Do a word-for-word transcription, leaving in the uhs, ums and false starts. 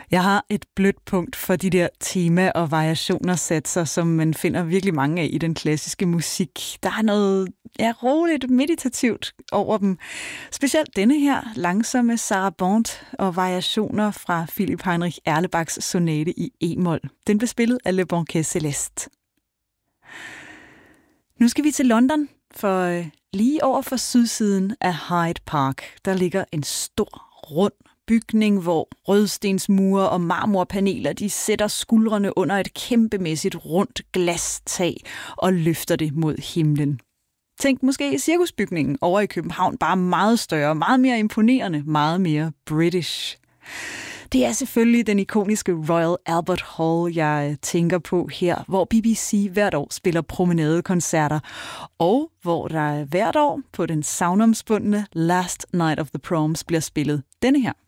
Jeg har et blødt punkt for de der tema- og variationersatser, som man finder virkelig mange af i den klassiske musik. Der er noget ja, roligt, meditativt over dem. Specielt denne her langsomme sarabande og variationer fra Philipp Heinrich Erlebachs sonate i e-mol. Den blev spillet af Le Banquet Céleste. Nu skal vi til London, for lige over for sydsiden af Hyde Park, der ligger en stor, rund bygning, hvor rødstensmure og marmorpaneler, de sætter skuldrene under et kæmpemæssigt rundt glastag og løfter det mod himlen. Tænk måske cirkusbygningen over i København, bare meget større, meget mere imponerende, meget mere British. Det er selvfølgelig den ikoniske Royal Albert Hall, jeg tænker på her, hvor B B C hvert år spiller promenadekoncerter, og hvor der hvert år på den savnomsbundne Last Night of the Proms bliver spillet denne her.